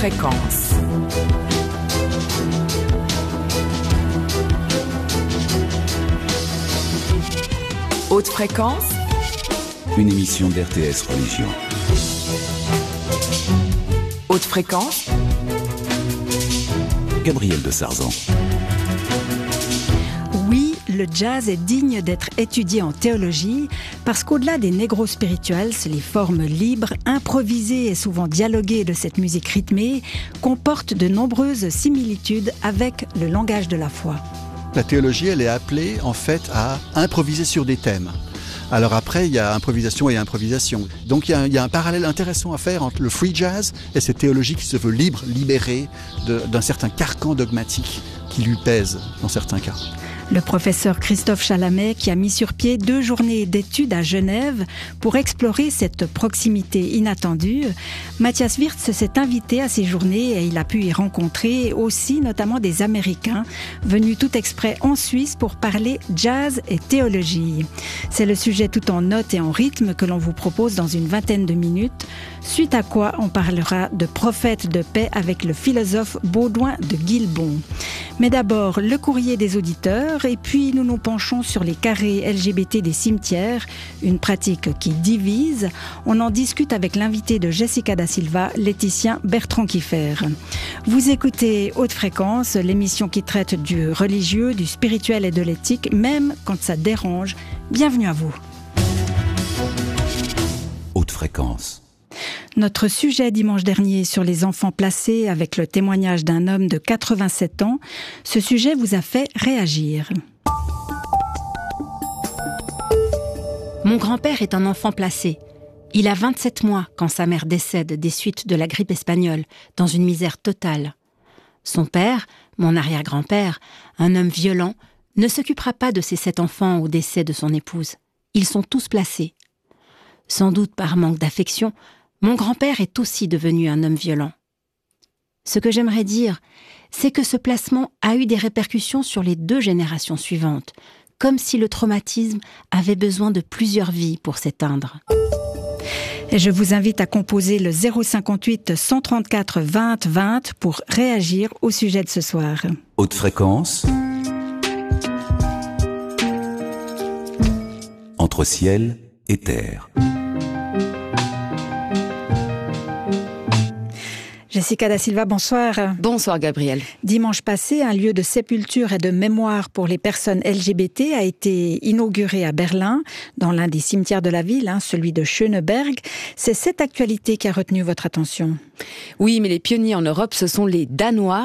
fréquence. Haute fréquence, une émission d'RTS Religion. Haute fréquence, Gabriel de Sarzan. Oui, le jazz est digne d'être étudié en théologie parce qu'au-delà des négros spirituals, les formes libres, improvisées et souvent dialoguées de cette musique rythmée comportent de nombreuses similitudes avec le langage de la foi. La théologie, elle est appelée en fait à improviser sur des thèmes. Alors après, il y a improvisation et improvisation. Donc il y a un parallèle intéressant à faire entre le free jazz et cette théologie qui se veut libre, libérée d'un certain carcan dogmatique qui lui pèse dans certains cas. Le professeur Christophe Chalamet qui a mis sur pied 2 journées d'études à Genève pour explorer cette proximité inattendue. Mathias Wirtz s'est invité à ces journées et il a pu y rencontrer aussi notamment des Américains venus tout exprès en Suisse pour parler jazz et théologie. C'est le sujet tout en notes et en rythme que l'on vous propose dans une vingtaine de minutes, suite à quoi on parlera de prophète de paix avec le philosophe Baudouin de Guilbon. Mais d'abord, le courrier des auditeurs et puis nous nous penchons sur les carrés LGBT des cimetières, une pratique qui divise. On en discute avec l'invité de Jessica da Silva, Laetitia Bertrand-Kiffer. Vous écoutez Haute Fréquence, l'émission qui traite du religieux, du spirituel et de l'éthique, même quand ça dérange. Bienvenue à vous. Haute Fréquence. Notre sujet dimanche dernier sur les enfants placés avec le témoignage d'un homme de 87 ans, ce sujet vous a fait réagir. Mon grand-père est un enfant placé. Il a 27 mois quand sa mère décède des suites de la grippe espagnole, dans une misère totale. Son père, mon arrière-grand-père, un homme violent, ne s'occupera pas de ses 7 enfants au décès de son épouse. Ils sont tous placés. Sans doute par manque d'affection, mon grand-père est aussi devenu un homme violent. Ce que j'aimerais dire, c'est que ce placement a eu des répercussions sur les 2 générations suivantes, comme si le traumatisme avait besoin de plusieurs vies pour s'éteindre. Et je vous invite à composer le 058 134 20 20 pour réagir au sujet de ce soir. Haute Fréquence. Entre ciel et terre. Jessica da Silva, bonsoir. Bonsoir Gabriel. Dimanche passé, un lieu de sépulture et de mémoire pour les personnes LGBT a été inauguré à Berlin, dans l'un des cimetières de la ville, celui de Schöneberg. C'est cette actualité qui a retenu votre attention. Oui, mais les pionniers en Europe, ce sont les Danois.